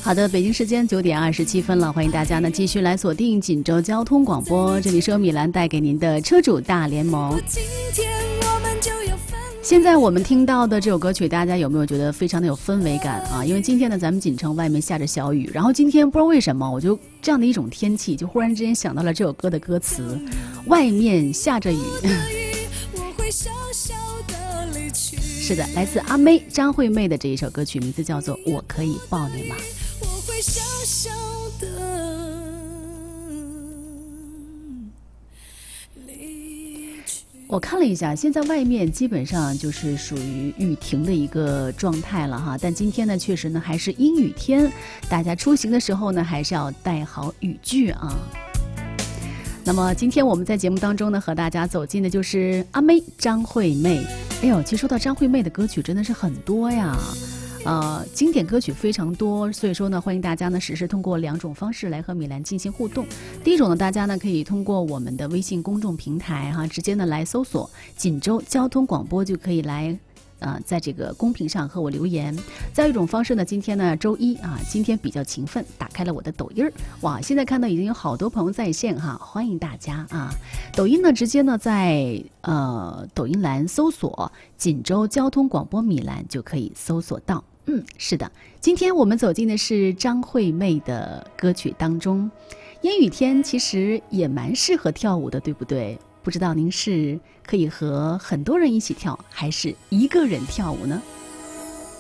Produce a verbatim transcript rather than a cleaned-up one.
好的，北京时间九点二十七分了，欢迎大家呢继续来锁定锦州交通广播，这里是由米兰带给您的车主大联盟。现在我们听到的这首歌曲，大家有没有觉得非常的有氛围感啊？因为今天呢，咱们锦城外面下着小雨，然后今天不知道为什么，我就这样的一种天气，就忽然之间想到了这首歌的歌词，外面下着雨。是的，来自阿妹张惠妹的这一首歌曲，名字叫做《我可以抱你吗》。 我会小小的我看了一下，现在外面基本上就是属于雨停的一个状态了哈，但今天呢，确实呢还是阴雨天，大家出行的时候呢，还是要带好雨具啊。那么今天我们在节目当中呢，和大家走进的就是阿妹张惠妹。哎呦，其实说到张惠妹的歌曲真的是很多呀。呃，经典歌曲非常多，所以说呢，欢迎大家呢实时通过两种方式来和米兰进行互动。第一种呢，大家呢可以通过我们的微信公众平台哈，直接呢来搜索锦州交通广播，就可以来呃在这个公屏上和我留言。再有一种方式呢，今天呢周一啊，今天比较勤奋，打开了我的抖音儿，哇，现在看到已经有好多朋友在线哈，欢迎大家啊！抖音呢直接呢在呃抖音栏搜索锦州交通广播米兰就可以搜索到。嗯，是的，今天我们走进的是张惠妹的歌曲当中。阴雨天其实也蛮适合跳舞的，对不对？不知道您是可以和很多人一起跳，还是一个人跳舞呢？